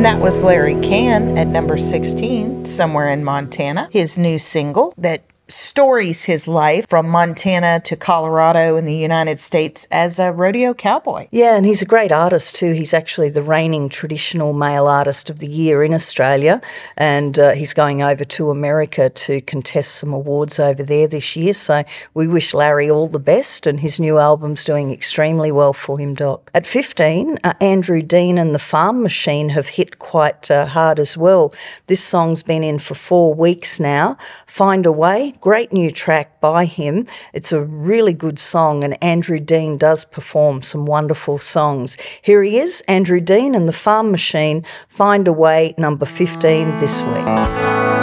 And that was Larry Cann at number 16, Somewhere in Montana, his new single that stories his life from Montana to Colorado in the United States as a rodeo cowboy. Yeah, and he's a great artist too. He's actually the reigning traditional male artist of the year in Australia, and he's going over to America to contest some awards over there this year. So we wish Larry all the best, and his new album's doing extremely well for him, Doc. At 15, Andrew Dean and the Farm Machine have hit quite hard as well. This song's been in for 4 weeks now. Find a Way, great new track by him. It's a really good song, and Andrew Dean does perform some wonderful songs. Here he is, Andrew Dean and the Farm Machine, Find a Way, number 15 this week.